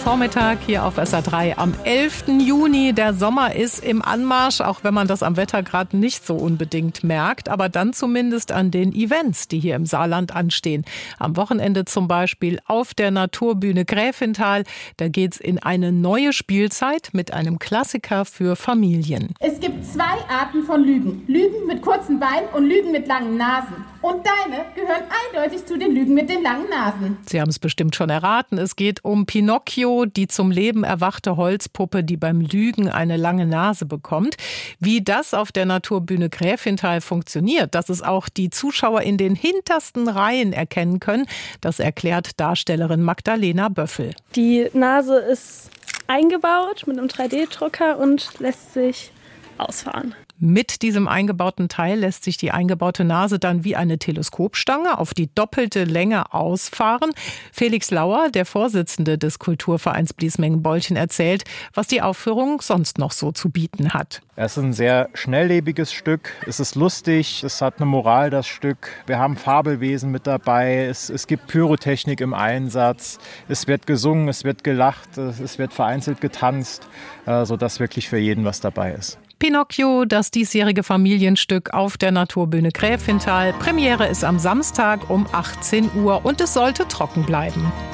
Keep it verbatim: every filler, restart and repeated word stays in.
Vormittag hier auf S R drei am elften Juni. Der Sommer ist im Anmarsch, auch wenn man das am Wetter gerade nicht so unbedingt merkt, aber dann zumindest an den Events, die hier im Saarland anstehen. Am Wochenende zum Beispiel auf der Naturbühne Gräfenthal. Da geht's in eine neue Spielzeit mit einem Klassiker für Familien. Es gibt zwei Arten von Lügen. Lügen mit kurzen Beinen und Lügen mit langen Nasen. Und deine gehören eindeutig zu den Lügen mit den langen Nasen. Sie haben es bestimmt schon erraten. Es geht um Pinocchio, die zum Leben erwachte Holzpuppe, die beim Lügen eine lange Nase bekommt. Wie das auf der Naturbühne Gräfenthal funktioniert, dass es auch die Zuschauer in den hintersten Reihen erkennen können, das erklärt Darstellerin Magdalena Böffel. Die Nase ist eingebaut mit einem drei D Drucker und lässt sich ausfahren. Mit diesem eingebauten Teil lässt sich die eingebaute Nase dann wie eine Teleskopstange auf die doppelte Länge ausfahren. Felix Lauer, der Vorsitzende des Kulturvereins Bliesmengen-Bolchen, erzählt, was die Aufführung sonst noch so zu bieten hat. Es ist ein sehr schnelllebiges Stück, es ist lustig, es hat eine Moral, das Stück. Wir haben Fabelwesen mit dabei, es, es gibt Pyrotechnik im Einsatz, es wird gesungen, es wird gelacht, es wird vereinzelt getanzt, sodass wirklich für jeden was dabei ist. Pinocchio, das diesjährige Familienstück auf der Naturbühne Gräfenthal. Premiere ist am Samstag um achtzehn Uhr und es sollte trocken bleiben.